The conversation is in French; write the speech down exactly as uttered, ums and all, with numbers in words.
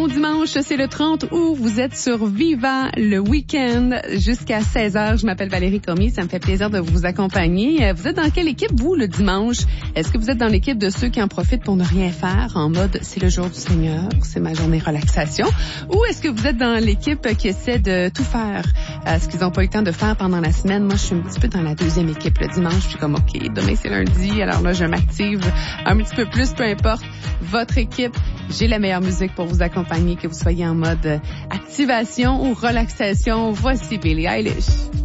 Bon dimanche, c'est le trente août. Vous êtes sur Viva le week-end jusqu'à seize heures. Je m'appelle Valérie Cormier. Ça me fait plaisir de vous accompagner. Vous êtes dans quelle équipe, vous, le dimanche? Est-ce que vous êtes dans l'équipe de ceux qui en profitent pour ne rien faire, en mode « c'est le jour du Seigneur, c'est ma journée relaxation » ou est-ce que vous êtes dans l'équipe qui essaie de tout faire, euh, ce qu'ils n'ont pas eu le temps de faire pendant la semaine? Moi, je suis un petit peu dans la deuxième équipe. Le dimanche, je suis comme « OK, demain, c'est lundi. » Alors là, je m'active un petit peu plus, peu importe votre équipe. J'ai la meilleure musique pour vous accompagner, que vous soyez en mode activation ou relaxation. Voici Billie Eilish.